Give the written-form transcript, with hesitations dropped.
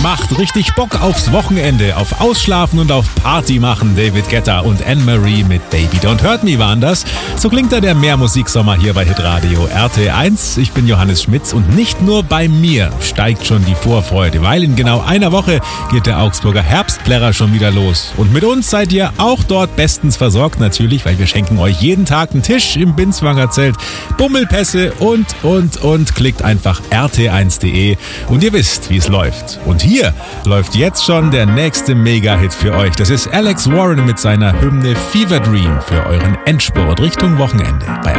macht richtig Bock aufs Wochenende, auf Ausschlafen und auf Party machen. David Guetta und Anne-Marie mit Baby Don't Hurt Me waren das. So klingt da der Mehrmusiksommer hier bei Hitradio RT1. Ich bin Johannes Schmitz und nicht nur bei mir steigt schon die Vorfreude, weil in genau einer Woche geht der Augsburger Herbstplärrer schon wieder los. Und mit uns seid ihr auch dort bestens versorgt natürlich, weil wir schenken euch jeden Tag einen Tisch im Binswanger Zelt, Bummelpässe und. Klickt einfach rt1.de und ihr wisst, wie es läuft. Und hier läuft jetzt schon der nächste Mega-Hit für euch. Das ist Alex Warren mit seiner Hymne Fever Dream für euren Endspurt Richtung Wochenende bei